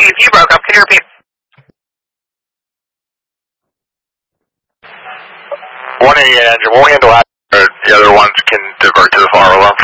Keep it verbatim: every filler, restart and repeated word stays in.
Chief, you broke up. Can you repeat? One in the engine, we'll handle that. The other ones can divert to the far alarm.